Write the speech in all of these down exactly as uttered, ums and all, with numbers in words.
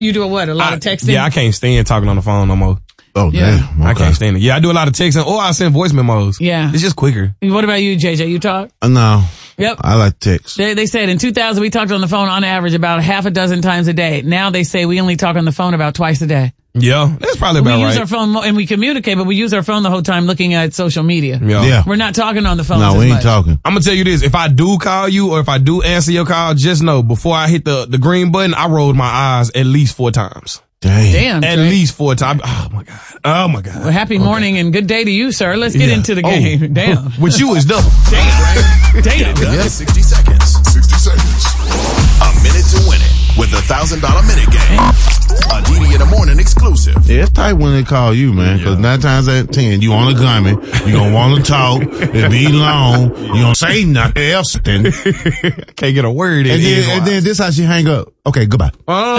You do a what? A lot I, of texting? Yeah, I can't stand talking on the phone no more. Oh, Yeah. damn. Okay. I can't stand it. Yeah, I do a lot of texting, or I send voice memos. Yeah. It's just quicker. What about you, J J? You talk? Uh, no. Yep. I like text. They, they said in two thousand we talked on the phone on average about half a dozen times a day. Now they say we only talk on the phone about twice a day. Yeah, that's probably We about use right. our phone mo- and we communicate, but we use our phone the whole time looking at social media. Yeah. Yeah. We're not talking on the phone. No, as we ain't much. talking. I'm gonna tell you this: if I do call you, or if I do answer your call, just know before I hit the the green button, I rolled my eyes at least four times. Damn. Damn. At Trey. least four times. Oh my god. Oh my god. Well, happy morning and good day to you, sir. Let's get Yeah. into the Oh. game. Damn. With you is double. Damn. Damn. Done in sixty seconds. sixty seconds. A minute to win it with the one thousand dollars minute game. A D D in the morning exclusive. Yeah, it's tight when they call you, man, because nine times out of ten, you on a gummy, you gonna want to talk, it be long, you gonna say nothing else, and, Can't get a word in. and, then, edgewise. and then this how she hang up. Okay, goodbye.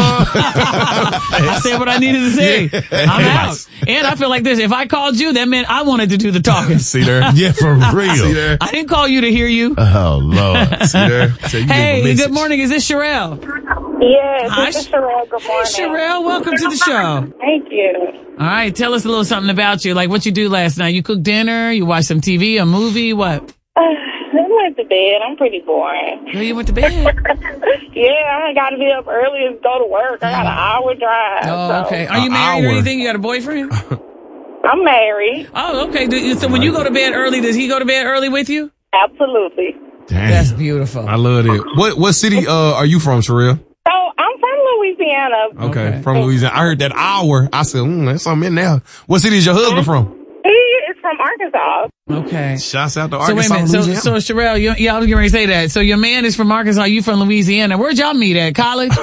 I said what I needed to say. I'm out. And I feel like this. If I called you, that meant I wanted to do the talking. See there. Yeah, for real. See there. I didn't call you to hear you. Oh, Lord. See there. So you Hey, leave a message. good morning. Is this Sherelle? Yes, Hi, this is Sherelle. Good Hey, morning. Sherelle, welcome to the show. Thank you. All right, tell us a little something about you. Like what you do last night. You cooked dinner, you watched some T V, a movie, what? Uh, I went to bed. I'm pretty boring. Well, you went to bed. Yeah, I got to be up early and go to work. I got an hour drive. Oh, so. okay. Are you An married or hour. anything? You got a boyfriend? I'm married. Oh, okay. Do you- So when you go to bed early, does he go to bed early with you? Absolutely. Damn. That's beautiful. I love it. What what city uh are you from, Sherelle? So I'm from Louisiana. Okay, Okay. from Louisiana. I heard that hour. I said, mm, there's something in there. What city is your husband from? He is from Arkansas. Okay. Shouts out to So wait a Arkansas, minute. So, Louisiana. so Sherelle, you, yeah, I was going to say that. So your man is from Arkansas. You from Louisiana. Where'd y'all meet at? College?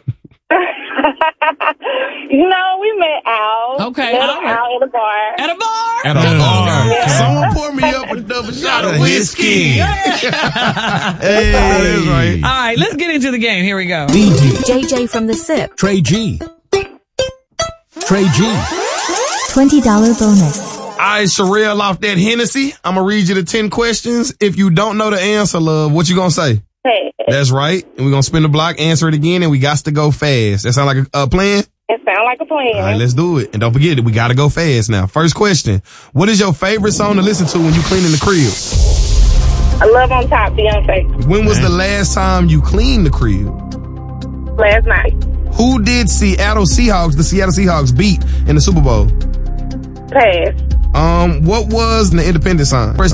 You know, we met out. Okay, Met all right. out at a bar. At a bar? At a bar. Yeah. Someone pour me up a double shot of whiskey. Hey. That is right. All right, let's get into the game. Here we go. D D, J J from the S I P. Trey G. Trey G. twenty dollars bonus. All right, Sherelle, off that Hennessy, I'm going to read you the ten questions. If you don't know the answer, love, what you going to say? Hey, That's right. And we're going to spin the block, answer it again, and we got to go fast. That sound like a, a plan? it sounds like a plan. All right, let's do it. And don't forget it, we got to go fast now. First question. What is your favorite song to listen to when you cleaning the crib? I love on top, Beyonce. When was the last time you cleaned the crib? Last night. Who did Seattle Seahawks, the Seattle Seahawks beat in the Super Bowl? Pass. Um, what was the independent sign? First,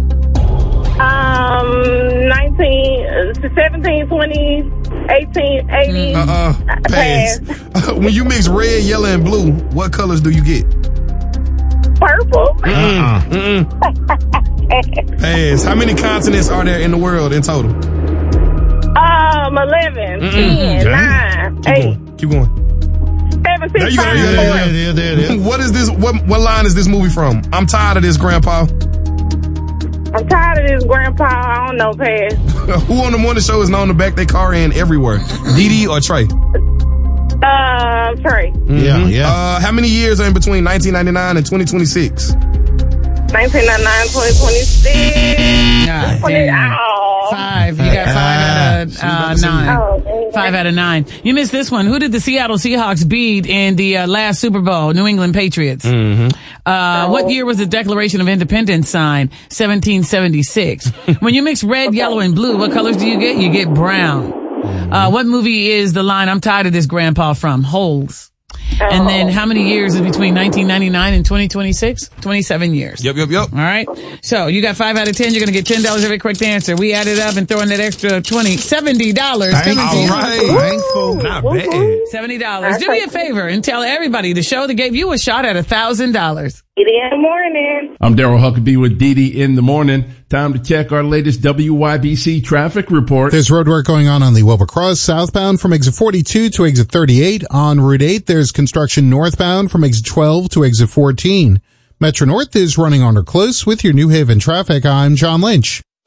Um, nineteen, uh, seventeen, twenty, eighteen, eighty. uh, uh, pass. When you mix red, yellow, and blue, what colors do you get? Purple. Mm-mm. Pass. How many continents are there in the world in total? Um, eleven, ten, nine, Keep eight, going. Keep going. seven, There six, you go. five, There you go. four. There you Yeah, there, there. What is this? What what line is this movie from? I'm tired of this, Grandpa. I'm tired of this, Grandpa. I don't know, pass. Who on the morning show is known to back their car in everywhere? Dee or Trey? Uh, Trey. Yeah, yeah. Uh, how many years are in between nineteen ninety-nine and twenty twenty-six? nineteen ninety-nine, twenty twenty-six. God twenty, damn. oh. Five. You got five out of uh, nine. Oh, dang. Five out of nine. You missed this one. Who did the Seattle Seahawks beat in the uh, last Super Bowl? New England Patriots. Mm-hmm. Uh, what year was the Declaration of Independence signed? seventeen seventy-six. When you mix red, yellow, and blue, what colors do you get? You get brown. Uh, what movie is the line, I'm tired of this, Grandpa, from? Holes. And then how many years is between nineteen ninety-nine and twenty twenty-six? twenty-seven years. Yep, yep, yep. All right. So you got five out of ten. You're going to get ten dollars every correct answer. We added up and throwing that extra twenty, seventy dollars. Thank coming to All you. right. Thankful. Not bad. seventy dollars. Do me a favor and tell everybody the show that gave you a shot at one thousand dollars. Get in the morning. I'm Daryl Huckabee with D D in the morning. Time to check our latest W Y B C traffic report. There's road work going on on the Wilbur Cross southbound from exit forty-two to exit thirty-eight. On Route eight, there's construction northbound from exit twelve to exit fourteen. Metro North is running on or close with your New Haven traffic. I'm John Lynch.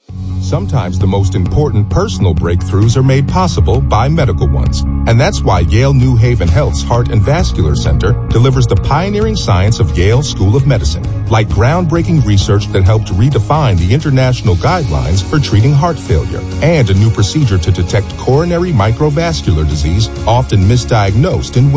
Sometimes the most important personal breakthroughs are made possible by medical ones. And that's why Yale New Haven Health's Heart and Vascular Center delivers the pioneering science of Yale School of Medicine, like groundbreaking research that helped redefine the international guidelines for treating heart failure, and a new procedure to detect coronary microvascular disease, often misdiagnosed in women.